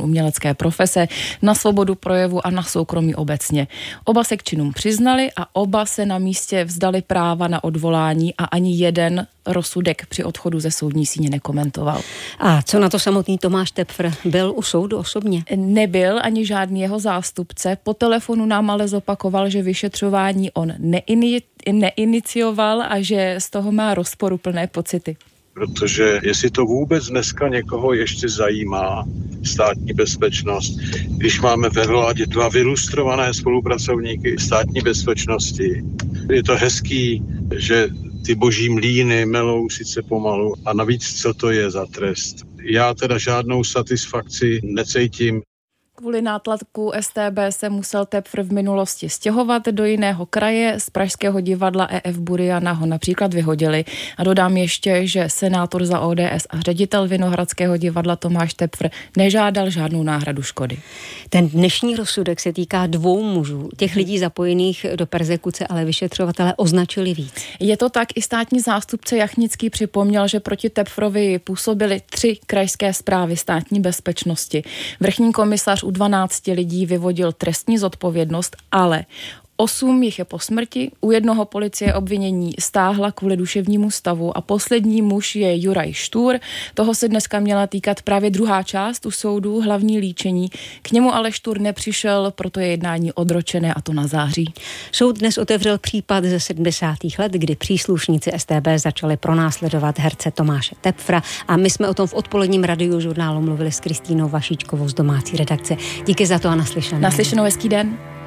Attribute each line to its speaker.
Speaker 1: umělecké profese, na svobodu projevu a na soukromí obecně. Oba se k činům přiznali a oba se na místě vzdali práva na odvolání a ani jeden rozsudek při odchodu ze soudní síně nekomentoval.
Speaker 2: A co na to samotný Tomáš Tepfr? Byl u soudu osobně?
Speaker 1: Nebyl ani žádný jeho zástupce. Po telefonu nám ale zopakoval, že vyšetřování on neinicioval a že z toho má rozporuplné pocity.
Speaker 3: Protože jestli to vůbec dneska někoho ještě zajímá, státní bezpečnost, když máme ve vládě 2 vylustrované spolupracovníky státní bezpečnosti. Je to hezký, že ty boží mlýny melou sice pomalu a navíc co to je za trest. Já teda žádnou satisfakci necítím.
Speaker 1: Kvůli nátlaku StB se musel Tepfr v minulosti stěhovat do jiného kraje. Z pražského divadla EF Buriana ho například vyhodili. A dodám ještě, že senátor za ODS a ředitel Vinohradského divadla Tomáš Tepfr nežádal žádnou náhradu škody.
Speaker 2: Ten dnešní rozsudek se týká 2 mužů. Těch lidí zapojených do perzekuce, ale vyšetřovatelé označili víc.
Speaker 1: Je to tak, i státní zástupce Jachnický připomněl, že proti Tepfrovi působily 3 krajské správy státní bezpečnosti. Vrchní komisař u 12 lidí vyvodil trestní zodpovědnost, ale 8 jich je po smrti, u jednoho policie obvinění stáhla kvůli duševnímu stavu a poslední muž je Juraj Štůr. Toho se dneska měla týkat právě druhá část u soudu, hlavní líčení. K němu ale Štůr nepřišel, proto je jednání odročené a to na září.
Speaker 2: Soud dnes otevřel případ ze 70. let, kdy příslušníci StB začali pronásledovat herce Tomáše Tepfra a my jsme o tom v odpoledním Radiožurnálu mluvili s Kristýnou Vašíčkovou z domácí redakce. Díky za to a naslyšenou.
Speaker 1: Naslyšenou, hezký den.